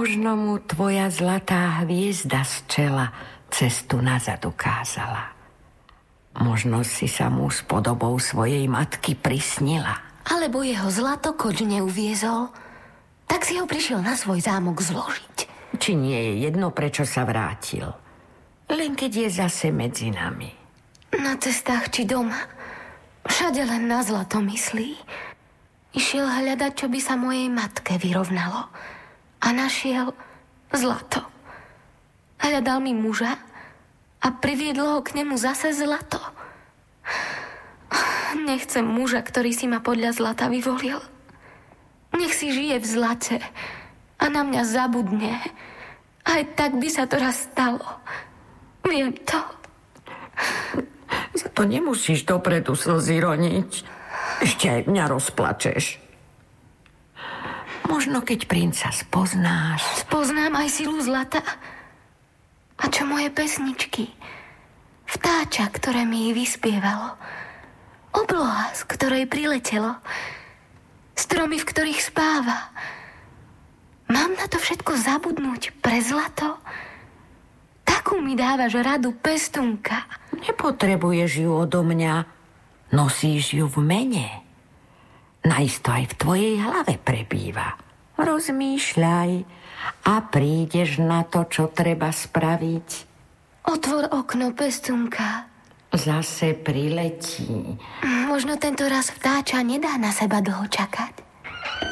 Možno mu tvoja zlatá hviezda z čela cestu nazad ukázala. Možno si sa mu s podobou svojej matky prisnila. Alebo jeho zlatokoč neuviezol, tak si ho prišiel na svoj zámok zložiť. Či nie je jedno, prečo sa vrátil. Len keď je zase medzi nami. Na cestách či doma. Všade len na zlato myslí. Išiel hľadať, čo by sa mojej matke vyrovnalo. A našiel zlato. Hľadal mi muža a priviedlo ho k nemu zase zlato. Nechcem muža, ktorý si ma podľa zlata vyvolil. Nech si žije v zlate a na mňa zabudne. Aj tak by sa to raz stalo. Viem to. Za to nemusíš dopredu slzy roniť. Ešte aj mňa rozplačeš. Možno keď princa spoznáš. Spoznám aj silu zlata. A čo moje pesničky? Vtáča, ktoré mi vyspievalo. Obloha, z ktorej priletelo. Stromy, v ktorých spáva. Mám na to všetko zabudnúť pre zlato? Takú mi dávaš radu, pestunka. Nepotrebuješ ju odo mňa. Nosíš ju v mene. Najisto aj v tvojej hlave prebýva. Rozmýšľaj a prídeš na to, čo treba spraviť. Otvor okno, pestunka. Zase priletí. Možno tento raz vtáča nedá na seba dlho čakať.